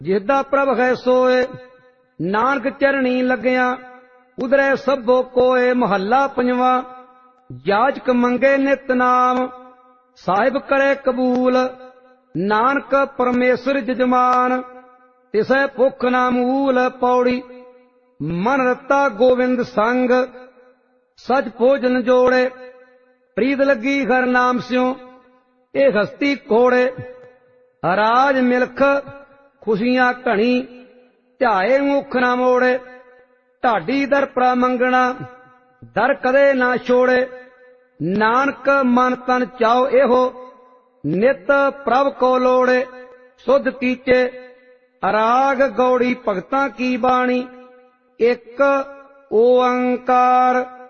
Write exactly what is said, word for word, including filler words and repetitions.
जिसदा प्रभ है सोए नानक चरणी लग्या उधरे सभो कोए। महला पंजवा। याचक मंगे नित नाम साहिब करे कबूल नानक परमेश्वर जजमान तिसै भुख ना मूल। पौड़ी। मन रता गोविंद संग सच भोजन जोड़े प्रीत लगी हर नाम स्यों ए हस्ती कोड़े। राज मिल्ख खुशियां घनी ध्याए मुख ना मोड़े। ढाडी दर परा मंगना दर कदे ना छोड़े। नानक मन तन चाओ एहो नित प्रभ को लोड़े। सुध कीचे अराग गौड़ी भगतां की बाणी एक ओंकार।